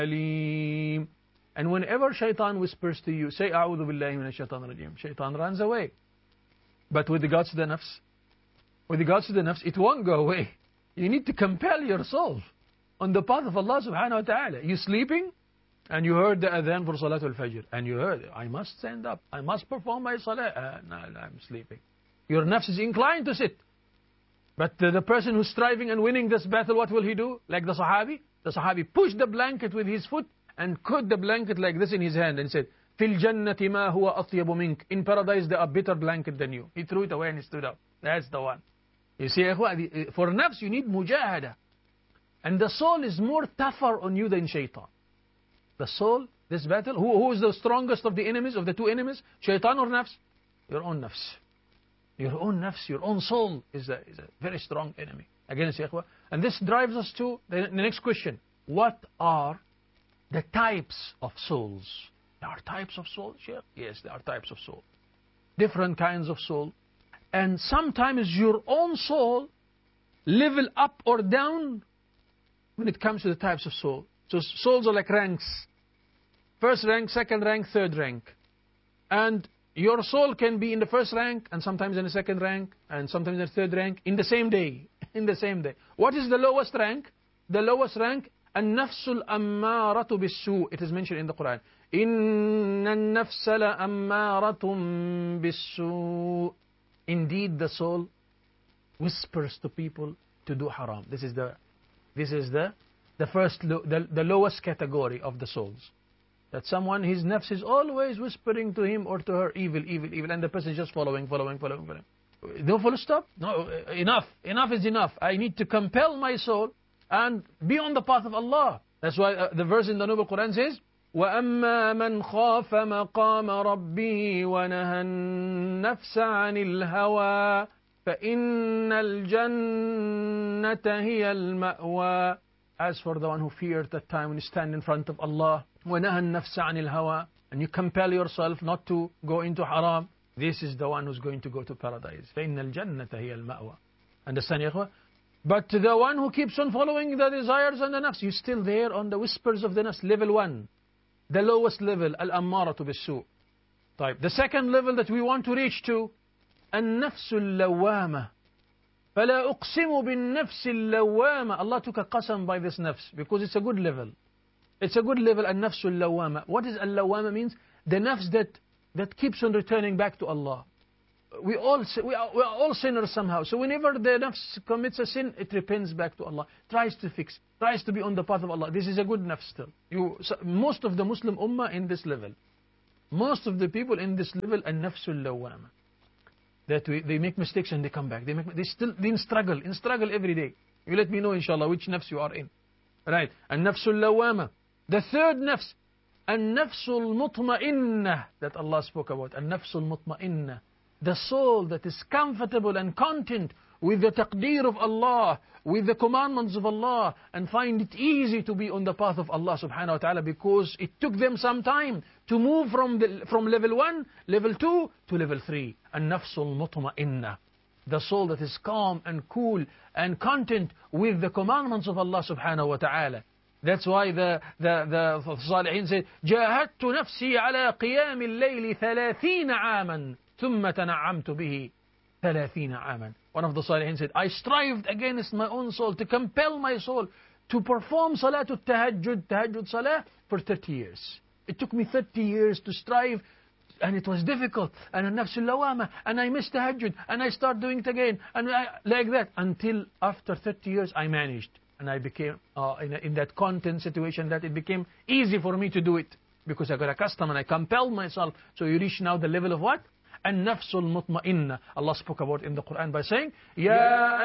alim. And whenever shaitan whispers to you, say A'udhu billahi minash shaitan rajim. Shaitan runs away. But with regards to the nafs, it won't go away. You need to compel your soul on the path of Allah subhanahu wa ta'ala. You're sleeping and you heard the adhan for Salatul Fajr. And you heard, I must stand up. I must perform my salah. No, I'm sleeping. Your nafs is inclined to sit. But the person who's striving and winning this battle, what will he do? Like the Sahabi? The Sahabi pushed the blanket with his foot and caught the blanket like this in his hand and said, Fil jannati ma huwa atyabu mink. In paradise there are better blanket than you. He threw it away and he stood up. That's the one. You see, for nafs you need mujahada. And the soul is more tougher on you than shaitan. The soul, this battle, who is the strongest of the enemies, of the two enemies? Shaitan or nafs? Your own nafs. Your own nafs, your own soul is a very strong enemy against ikhwa. And this drives us to the next question. What are the types of souls? There are types of souls, Sheikh? Yes, there are types of soul. Different kinds of soul. And sometimes your own soul level up or down when it comes to the types of soul. So souls are like ranks. First rank, second rank, third rank. And your soul can be in the first rank, and sometimes in the second rank, and sometimes in the third rank, in the same day. In the same day. What is the lowest rank? The lowest rank, an-nafsul ammaratu bis-su'. It is mentioned in the Quran. Inna an-nafsa la-ammaratum bis-su'. Indeed, the soul whispers to people to do haram. This is the lowest category of the souls. That someone, his nafs is always whispering to him or to her, evil, evil, evil, and the person is just following. No full stop? No, enough. Enough is enough. I need to compel my soul and be on the path of Allah. That's why the verse in the Noble Quran says, وَأَمَّا مَنْ خَافَ مَقَامَ رَبِّهِ وَنَهَى النَّفْسَ عَنِ الْهَوَى فَإِنَّ الْجَنَّةَ هِيَ الْمَأْوَى. As for the one who fears that time when you stand in front of Allah, وَنَهَى النَّفْسَ عَنِ الْهَوَى, and you compel yourself not to go into haram, this is the one who's going to go to paradise. فَإِنَّ الْجَنَّةَ هِيَ الْمَأْوَى. Understand, ya ikhwa? But the one who keeps on following the desires and the nafs, you're still there on the whispers of the nafs, level 1. The lowest level, al-ammaratu bis-su'. The second level that we want to reach to, النفس اللوامة. فلا أقسم بالنفس اللوامة. Allah took a qasam by this nafs because it's a good level. It's a good level, النفس اللوامة. What is اللوامة means? The nafs that keeps on returning back to Allah. We are all sinners somehow. So whenever the nafs commits a sin, it repents back to Allah. Tries to fix, tries to be on the path of Allah. This is a good nafs still. Most of the Muslim ummah in this level. Most of the people in this level, النفس اللوامة. That they make mistakes and they come back. They struggle every day. You let me know, inshallah, which nafs you are in. Right. النفس اللوامة. The third nafs, النفس المطمئنة, that Allah spoke about. النفس المطمئنة. The soul that is comfortable and content with the taqdeer of Allah, with the commandments of Allah, and find it easy to be on the path of Allah subhanahu wa ta'ala because it took them some time to move from level 1, level 2 to level 3. النفس المطمئنة. The soul that is calm and cool and content with the commandments of Allah subhanahu wa ta'ala. That's why the Salihin said, جاهدت نفسي على قيام الليل 30 عاما ثم تنعمت به 30 عاما. One of the Salihin said, I strived against my own soul to compel my soul to perform Salatul Tahajjud Salah for 30 years. It took me 30 years to strive, and it was difficult, and an-nafsul lawama, and I missed Tahajjud, and I start doing it again, and like that, until after 30 years I managed, and I became in that content situation that it became easy for me to do it, because I got accustomed and I compelled myself. So you reach now the level of what? النفس المطمئنة. Allah spoke about in the Quran by saying,